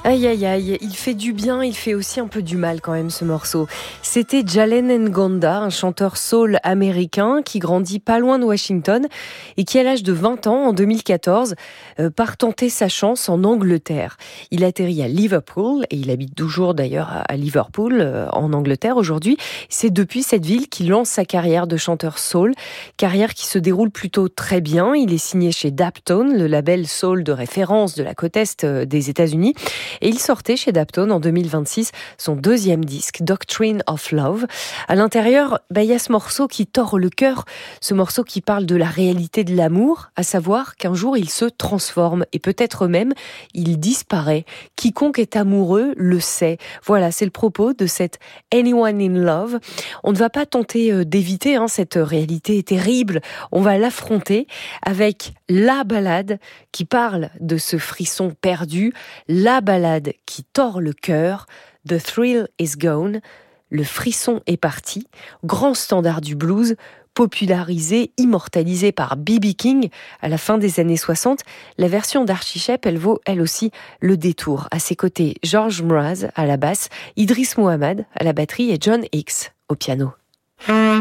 Aïe aïe aïe, il fait du bien, il fait aussi un peu du mal quand même ce morceau. C'était Jalen Ngonda, un chanteur soul américain qui grandit pas loin de Washington et qui à l'âge de 20 ans, en 2014, part tenter sa chance en Angleterre. Il atterrit à Liverpool et il habite toujours d'ailleurs à Liverpool, en Angleterre aujourd'hui. C'est depuis cette ville qu'il lance sa carrière de chanteur soul, carrière qui se déroule plutôt très bien. Il est signé chez Daptone, le label soul de référence de la côte est des États-Unis. Et il sortait chez Daptone en 2026 son deuxième disque, Doctrine of Love. À l'intérieur, il y a ce morceau qui tord le cœur, ce morceau qui parle de la réalité de l'amour, à savoir qu'un jour il se transforme et peut-être même il disparaît. Quiconque est amoureux le sait. Voilà, c'est le propos de cette Anyone in Love. On ne va pas tenter d'éviter cette réalité terrible. On va l'affronter avec la ballade qui parle de ce frisson perdu, la ballade qui tord le cœur, The Thrill is Gone, le frisson est parti, grand standard du blues, popularisé, immortalisé par B.B. King à la fin des années 60. La version d'Archie Shepp, elle vaut elle aussi le détour. À ses côtés, George Mraz à la basse, Idris Muhammad à la batterie et John Hicks au piano.